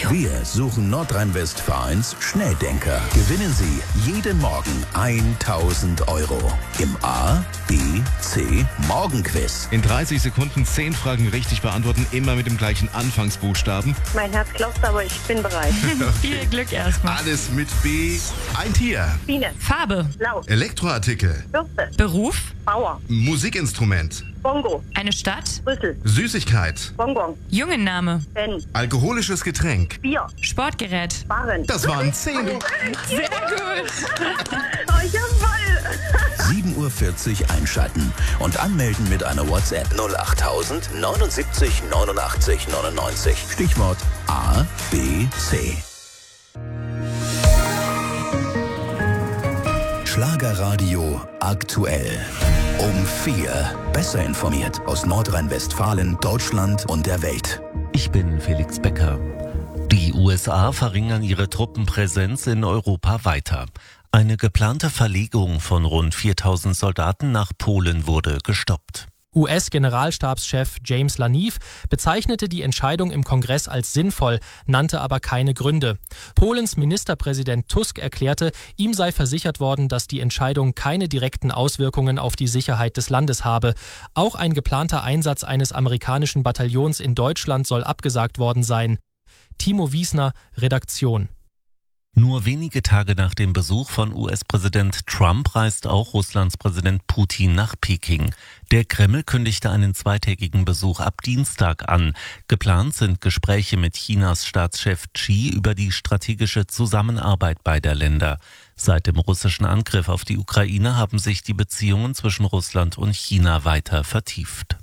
Wir suchen Nordrhein-Westfalens Schnelldenker. Gewinnen Sie jeden Morgen 1.000 Euro im A, B, C Morgenquiz. In 30 Sekunden 10 Fragen richtig beantworten, immer mit dem gleichen Anfangsbuchstaben. Mein Herz klopft, aber ich bin bereit. Viel Glück erstmal. Alles mit B. Ein Tier. Biene. Farbe. Blau. Elektroartikel. Bürste. Beruf. Bauer. Musikinstrument. Bongo. Eine Stadt. Brüssel. Süßigkeit. Bonbon. Jungename. Ben. Alkoholisches Getränk. Bier. Sportgerät. Barren. Das waren 10. Sehr gut. Oh, jawoll. 7.40 Uhr einschalten und anmelden mit einer WhatsApp 08000 79 89 99. Stichwort A, B, C. Schlagerradio aktuell. Um 4. Besser informiert aus Nordrhein-Westfalen, Deutschland und der Welt. Ich bin Felix Becker. Die USA verringern ihre Truppenpräsenz in Europa weiter. Eine geplante Verlegung von rund 4.000 Soldaten nach Polen wurde gestoppt. US-Generalstabschef James Lanief bezeichnete die Entscheidung im Kongress als sinnvoll, nannte aber keine Gründe. Polens Ministerpräsident Tusk erklärte, ihm sei versichert worden, dass die Entscheidung keine direkten Auswirkungen auf die Sicherheit des Landes habe. Auch ein geplanter Einsatz eines amerikanischen Bataillons in Deutschland soll abgesagt worden sein. Timo Wiesner, Redaktion. Nur wenige Tage nach dem Besuch von US-Präsident Trump reist auch Russlands Präsident Putin nach Peking. Der Kreml kündigte einen zweitägigen Besuch ab Dienstag an. Geplant sind Gespräche mit Chinas Staatschef Xi über die strategische Zusammenarbeit beider Länder. Seit dem russischen Angriff auf die Ukraine haben sich die Beziehungen zwischen Russland und China weiter vertieft.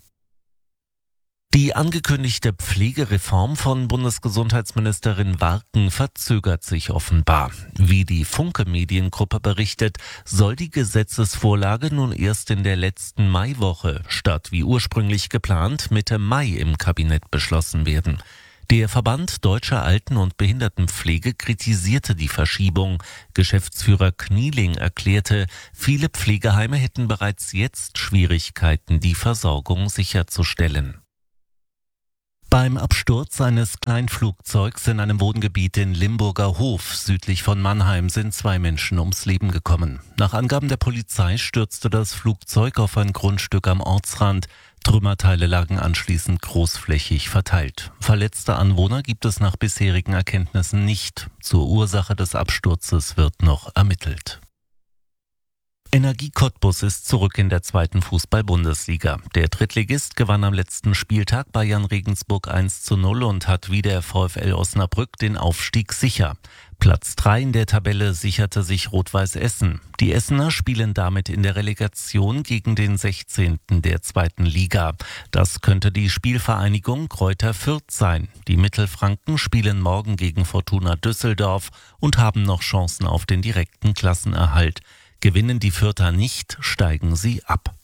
Die angekündigte Pflegereform von Bundesgesundheitsministerin Warken verzögert sich offenbar. Wie die Funke-Mediengruppe berichtet, soll die Gesetzesvorlage nun erst in der letzten Maiwoche statt wie ursprünglich geplant Mitte Mai im Kabinett beschlossen werden. Der Verband Deutscher Alten- und Behindertenpflege kritisierte die Verschiebung. Geschäftsführer Knieling erklärte, viele Pflegeheime hätten bereits jetzt Schwierigkeiten, die Versorgung sicherzustellen. Beim Absturz eines Kleinflugzeugs in einem Wohngebiet in Limburger Hof südlich von Mannheim sind 2 Menschen ums Leben gekommen. Nach Angaben der Polizei stürzte das Flugzeug auf ein Grundstück am Ortsrand. Trümmerteile lagen anschließend großflächig verteilt. Verletzte Anwohner gibt es nach bisherigen Erkenntnissen nicht. Zur Ursache des Absturzes wird noch ermittelt. Energie Cottbus ist zurück in der 2. Fußball-Bundesliga. Der Drittligist gewann am letzten Spieltag bei Jan Regensburg 1:0 und hat wie der VfL Osnabrück den Aufstieg sicher. Platz 3 in der Tabelle sicherte sich Rot-Weiß Essen. Die Essener spielen damit in der Relegation gegen den 16. der 2. Liga. Das könnte die Spielvereinigung Greuther Fürth sein. Die Mittelfranken spielen morgen gegen Fortuna Düsseldorf und haben noch Chancen auf den direkten Klassenerhalt. Gewinnen die Fürther nicht, steigen sie ab.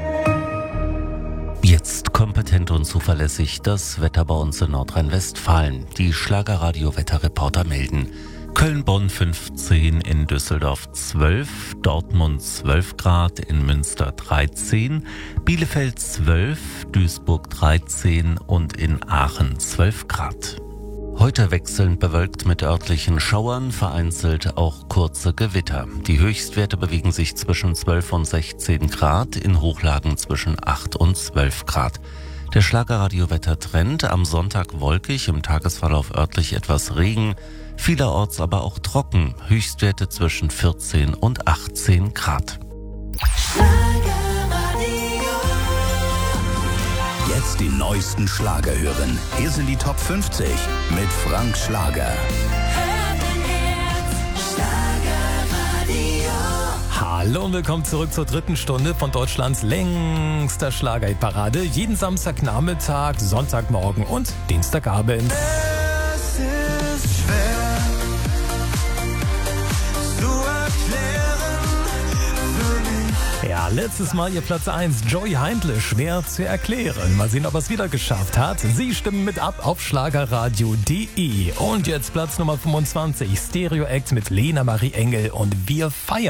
Jetzt kompetent und zuverlässig das Wetter bei uns in Nordrhein-Westfalen. Die Schlagerradio-Wetterreporter melden. Köln-Bonn 15, in Düsseldorf 12, Dortmund 12 Grad, in Münster 13, Bielefeld 12, Duisburg 13 und in Aachen 12 Grad. Heute wechselnd bewölkt mit örtlichen Schauern, vereinzelt auch kurze Gewitter. Die Höchstwerte bewegen sich zwischen 12 und 16 Grad, in Hochlagen zwischen 8 und 12 Grad. Der Schlagerradio-Wettertrend: am Sonntag wolkig, im Tagesverlauf örtlich etwas Regen, vielerorts aber auch trocken, Höchstwerte zwischen 14 und 18 Grad. Jetzt die neuesten Schlager hören. Hier sind die Top 50 mit Frank Schlager. Hallo und willkommen zurück zur 3. Stunde von Deutschlands längster Schlagerparade. Jeden Samstagnachmittag, Sonntagmorgen und Dienstagabend. Es ist schwer zu erklären für mich. Ja, letztes Mal ihr Platz 1, Joey Heindle, schwer zu erklären. Mal sehen, ob er es wieder geschafft hat. Sie stimmen mit ab auf schlagerradio.de. Und jetzt Platz Nummer 25, Stereo Act mit Lena Marie Engel und Wir feiern.